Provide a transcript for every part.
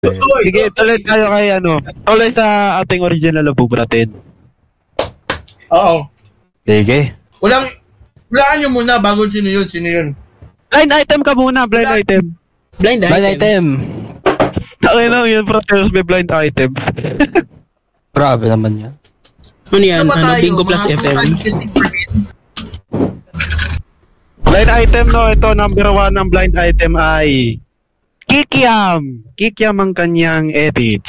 Sige, tuloy tayo kay ano. Tuloy sa ating original na bubratin. Oo. Sige. Hulaan nyo muna bago sino yun. Blind item ka muna, blind item. Blind item. Takay na yun, Proteus, may blind item. Grabe naman yan. Ano yan? Bingo plus FM? Blind item, no? Ito, number 1 ng blind item ay Kikiam. Kikiam ang kanyang edits.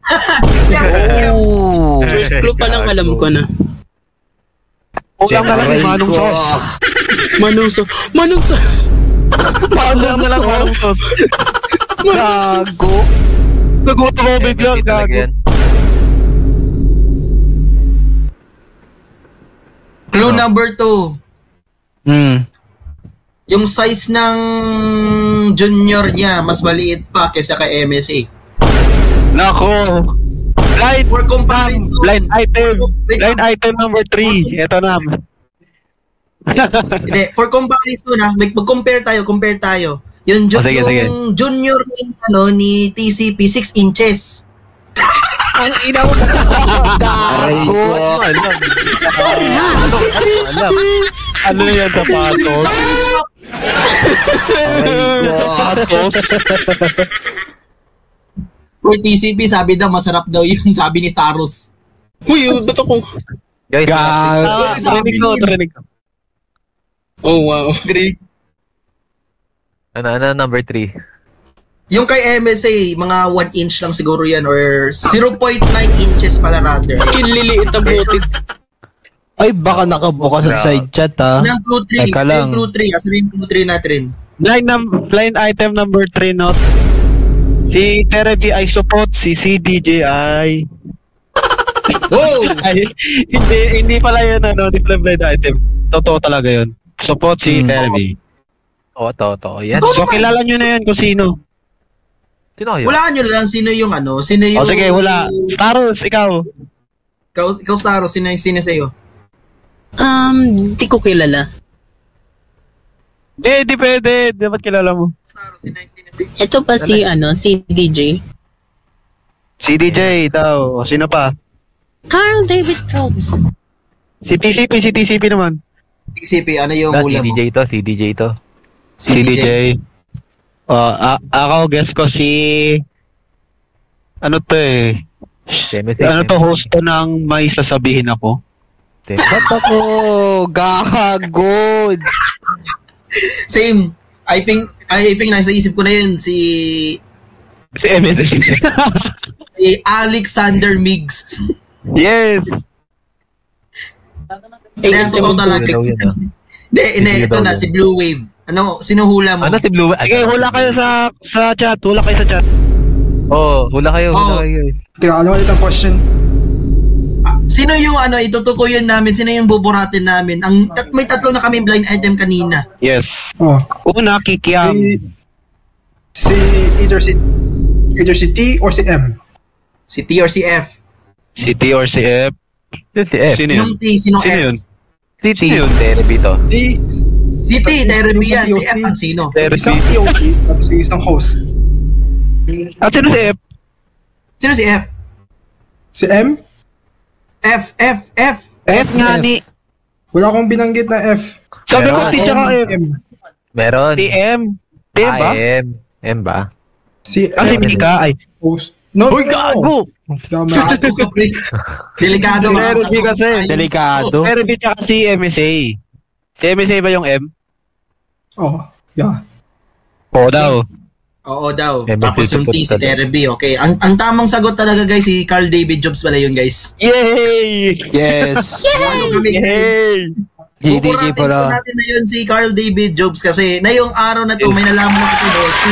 Oh. First clue pa lang alam ko na. Ulang na lang yung Manong Sos. Manong Sos. Ulang na lang Manong Sos. Gago. Naguto ko bigla, gago. Clue number 2. Yung size ng junior niya, mas maliit pa kaysa kay MSA. Nako. Blind item number 3. Ito na. Hindi, for comparison mag-compare tayo. Yung junior ni TCP 6 inches. Ang ina mo. Gago. Ano yan, sapatos? For TCP, sabi daw, masarap daw yun, sabi ni Taros. Uy, ba't ako? Guys, Trinig ko. Oh, wow. Ano, number 3? Yung kay MSA, mga 1 inch lang siguro yan, or 0.9 inches pala rather. Kinliliit ang butit. Ay, baka nakabukas sa side chat, ha? Yung clue 3, yung clue 3, asarin yung clue 3 natin. Blind item number 3, not. Si Terebi ay support, si CDJI. Wow! Hindi pala yun, hindi pala blind item. Totoo talaga yun. Support si Terebi. Oo, totoo. Yan. So, kilala nyo na yan kung sino. Sino yun? Hulaan nyo lang sino yung sino yung... sige, hula. Taros, ikaw. Ikaw Taros, sino sa'yo? Di ko kilala. Di pwede. Dapat kilala mo. Ito pa si DJ. Si DJ daw. Sino pa? Carl David Jobs. Si TCP naman. TCP, ano yung hula mo? Si DJ to. Si DJ. Ako guess ko si... Ano to eh? Ano to, host to ng may sasabihin ako? Ba't ako? Gago! Same. I think nasa isip ko na yun, si MSC. si Alexander Miggs. Yes! Totoo talaga. Hindi, ito na, si Blue Wave. Sino hula mo? Si Blue Wave? Okay, hula kayo sa chat. Hula kayo sa chat. Hula kayo. Teka, ano ulit ang question? Sino yung itutukoyin namin? Sino yung buburatin namin? May tatlo na kami blind item kanina. Yes. Una, Kikiam. Either si T or si M. Si T or si F? Si T or si F? Si F. Sino yun? Sino yun? Si T yun. Terebi to. Si T, Terebi yan. Si F ang sino? Isang POC at si isang host. At sino si F? Sino si F? Si M? F nga ni. Wala akong binanggit na F. Sabi ko si tsaka F. Meron. Si M. T ba? M ba? Si Mika ay. Host. No, Uy, gago! Delikado. Terebi kasi. Delikado. Terebi tsaka si MSA. Si MSA ba yung M? Yeah. Oo daw. Tapos yung T si Terebi, okay. Ang tamang sagot talaga guys, si Carl David Jobs pala yun guys. Yay! Yes! Yay! GDG pala. Natin na yun si Carl David Jobs kasi na yung araw na to may nalaman ako si Dossi.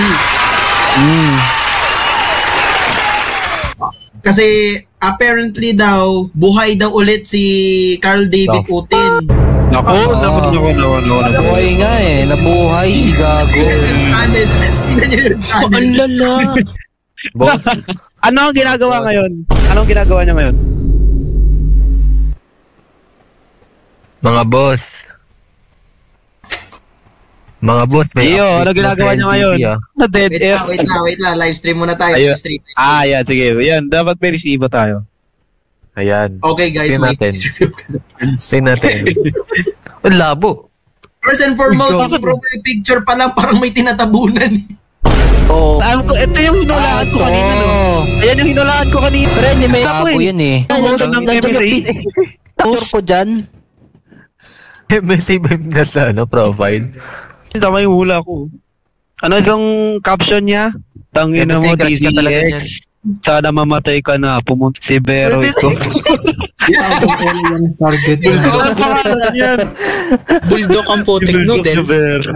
Kasi apparently daw, buhay daw ulit si Carl David Putin. Naku. Nabuhay nga eh. Nabuhay si Gago. Ang lala. Boss. Ano ang ginagawa ngayon? Anong ginagawa niya ngayon? Mga boss. Mga bot, may ano ginagawa niya ngayon? Na-dead air. Wait lang. Live stream muna tayo. Ayun. Yan, sige. Yan, dapat may resibo tayo. Ayan. Okay, guys. Tingnan natin. Ang labo. First and foremost, yung profile picture pa lang parang may tinatabunan. Ito yung hinulaan ko kanina, no? Ayan yung hinulaan ko kanina. Pero hindi may ako yun eh. Tour ko dyan. MSA ba yung nasa profile? Tama yung hula ko. Ano yung caption niya? Tangina mo, DZX. Sana mamatay ka na. Pumunta si Vero ito. Target Bulldog ang putik. Noodle.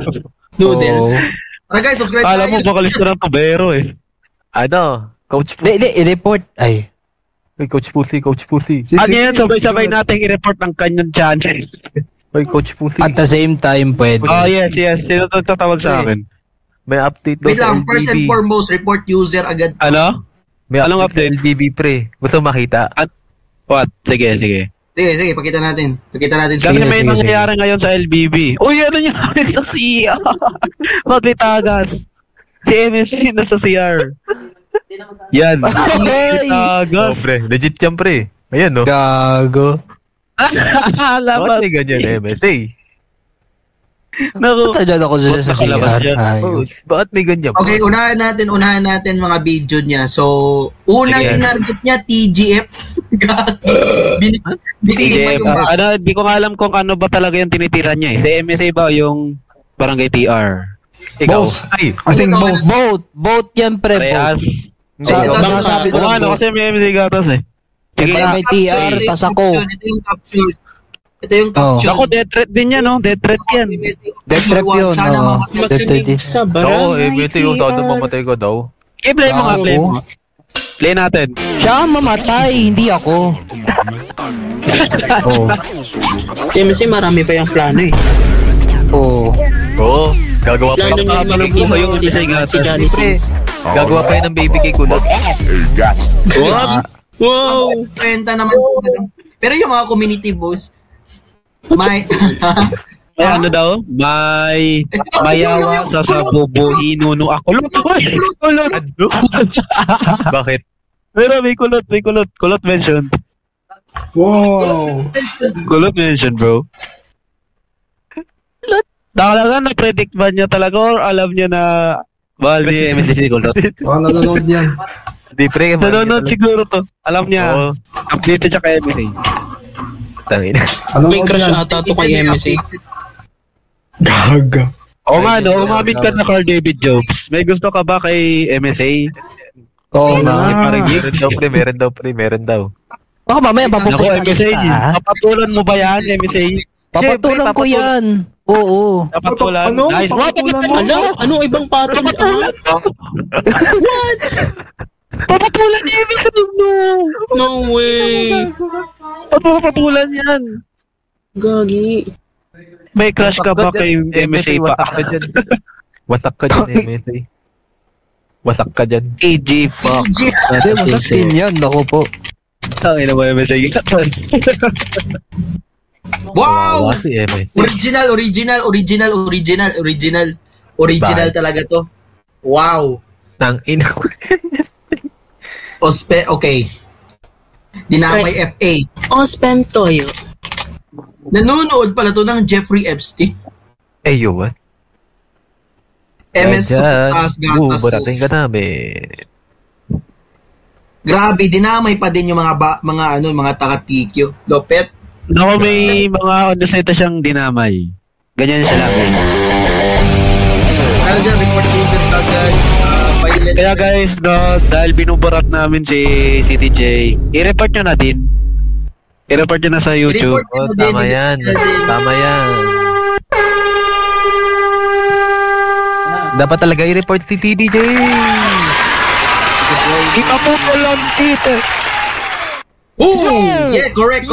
Guys, subscribe alam mo, bakalis ko ng Vero eh. Ano? Coach Pussy. Hindi, i-report. Ay. Coach Pussy. Ano yan? Sabay-sabay natin i-report ang kanyang channel. Ay, Coach Pussy. At the same time, pwede. Oh, yes. Sino to tatawag sa akin? May update Wait lang, first and foremost, report user agad. Ano? May anong update? LBB pre. Gusto makita? What? Sige. Sige, pakita natin. Kasi may nangyayari ngayon sa LBB. Uy, ano niya? Sa CR. Maglitagas. Si MSC na sa CR. Yan. Maglitagas. Pre, legit yan pre. Ayan no. Gago. Bakit may ganyan MSA? Naku. Tadyan ako sa CR. Bakit may ganyan? Okay, unahan natin mga video niya. So, unang tinarget niya, TGF. Di ko nga alam kung ano ba talaga yung tinitira niya eh. Si MSA ba yung Barangay TR? Ikaw? I think both. Both yan pre. Parehas. Ano kasi may MSA gatas eh. Sige na. May TR, tas ako. Ito yung caption. Ako, death threat din yan, no? Death threat yan. Death threat yun. Death threat is. Oo, MSA yung daw mamatay ko daw. I-play mo nga, play mo. Play natin. Siya mamatay, hindi ako. MSA marami pa yung plano eh. Oo. Gagawa pa yung MSA gatas. Gagawa pa yun ng baby kay kulot. Wow! 30 naman. Pero yung mga community boss, may ano daw? May mayawa sa sabubuhin nuno ako. Kulot. Bakit? Pero may kulot. Kulot mentioned. Wow. Kulot mentioned, bro. Talaga na-predict ba niya talaga or alam niya na bahal ni MSC kulot? Nanonood yan. Di pre. Nanonood siguro to. Alam niya. Update siya kay MSC. May crush ata to kay MSC. Gaga. Oo nga, no? Umamit ka na Carl David Jobs. May gusto ka ba kay MSA? Oo nga. Meron daw. Baka mamaya papupulan MSA. Papatulan mo ba yan, MSA? Papatulan ko yan. Oo. Papatulan? Nice. Ano ibang patong? What? Papatulan ni MSA. No way. Papatulan yan. Gagi. May crush ka ba kay MSA pa? Wasak ka dyan, MSA. Wasak ka dyan. AG, fuck. Wasak din yan. Naku po. Tangin na mo, MSA. Wow! Si MSA. Original talaga to. Wow. Tangina ko. Okay. Dinamay FA. Ospem Toyo. Nanonood pala to ng Jeffrey Epstein. Yo, what? MS barating ka namin. Grabe, dinamay pa din yung mga taga-tikyo. Lopet. Naku, may mga ondoseta siyang dinamay. Ganyan siya lagi. Kaya guys, dahil binubarat namin si CTJ, i-report nyo na din. I-report nyo na sa YouTube. Tama yan. Dapat talaga i-report si TDJ. Ipapupulan dito. Yeah, correct.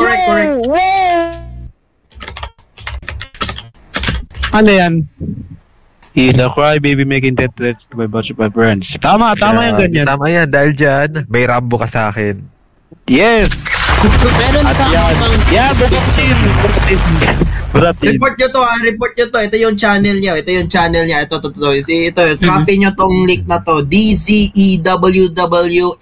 Ano yan? He's a crybaby making death threats to my bunch of my friends. Tama yung ganyan. Tama yan, dahil dyan, may Rambo ka sa akin. Yes! Meron At ka yan. Yeah, bukasin. Buratin. Report nyo to, report nyo to. Ito yung channel niya. Ito. Copy nyo tong link na to. DZEWW